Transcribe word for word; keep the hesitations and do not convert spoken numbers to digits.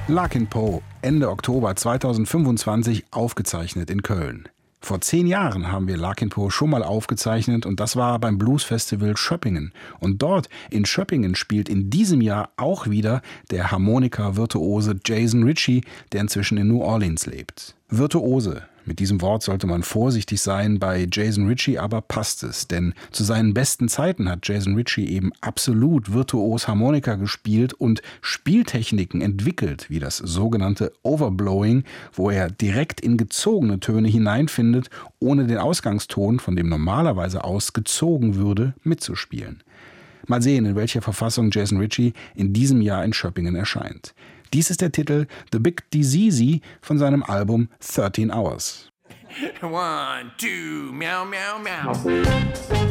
Larkin Poe, Ende Oktober zweitausendfünfundzwanzig, aufgezeichnet in Köln. Vor zehn Jahren haben wir Larkin Poe schon mal aufgezeichnet und das war beim Blues Festival Schöppingen. Und dort in Schöppingen spielt in diesem Jahr auch wieder der Harmonika-Virtuose Jason Ritchie, der inzwischen in New Orleans lebt. Virtuose. Mit diesem Wort sollte man vorsichtig sein, bei Jason Ritchie aber passt es, denn zu seinen besten Zeiten hat Jason Ritchie eben absolut virtuos Harmonika gespielt und Spieltechniken entwickelt, wie das sogenannte Overblowing, wo er direkt in gezogene Töne hineinfindet, ohne den Ausgangston, von dem normalerweise ausgezogen würde, mitzuspielen. Mal sehen, in welcher Verfassung Jason Ritchie in diesem Jahr in Schöppingen erscheint. Dies ist der Titel The Big Diseasy von seinem Album thirteen hours. One, two, meow, meow, meow.